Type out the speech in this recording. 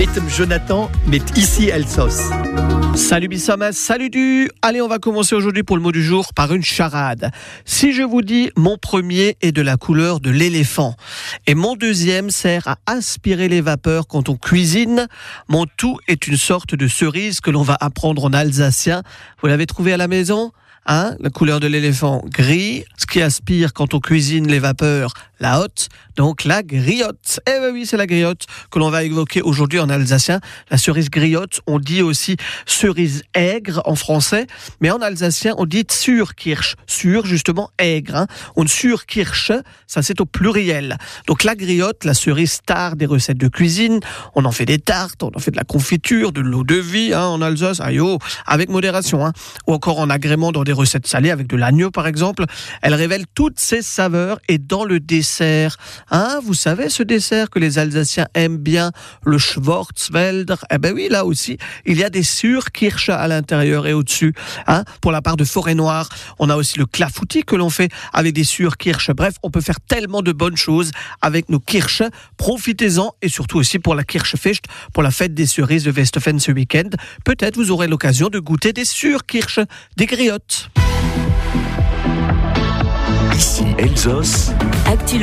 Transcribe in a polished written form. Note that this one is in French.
Jonathan, mais ici Elsos. Salut Bissama, salut Du. Allez, on va commencer aujourd'hui pour le mot du jour par une charade. Si je vous dis mon premier est de la couleur de l'éléphant et mon deuxième sert à aspirer les vapeurs quand on cuisine, mon tout est une sorte de cerise que l'on va apprendre en alsacien. Vous l'avez trouvé à la maison ? La couleur de l'éléphant, gris. Ce qui aspire quand on cuisine les vapeurs, la hotte, donc la griotte. Eh ben oui, c'est la griotte que l'on va évoquer aujourd'hui en alsacien. La cerise griotte, on dit aussi cerise aigre en français, mais en alsacien, on dit Surkirsch. Sur, justement, aigre. On Surkirsch, ça c'est au pluriel. Donc la griotte, la cerise star des recettes de cuisine. On en fait des tartes, on en fait de la confiture, de l'eau de vie en Alsace, avec modération. Ou encore en agrément dans des recettes salées avec de l'agneau par exemple. Elle révèle toutes ses saveurs et dans le dessert. Vous savez ce dessert que les Alsaciens aiment bien, le Schwarzwälder. Eh ben oui, là aussi, il y a des Surkirsch à l'intérieur et au-dessus. Pour la part de Forêt Noire, on a aussi le Clafoutis que l'on fait avec des Surkirsch. Bref, on peut faire tellement de bonnes choses avec nos Kirsch. Profitez-en et surtout aussi pour la Kirschfest, pour la fête des cerises de Westhofen ce week-end. Peut-être vous aurez l'occasion de goûter des Surkirsch, des griottes. Ici Elsos.